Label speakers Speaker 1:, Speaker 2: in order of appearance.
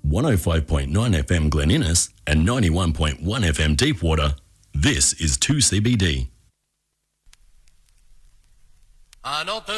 Speaker 1: 105.9 FM Glen Innes and 91.1 FM Deepwater. This is 2CBD.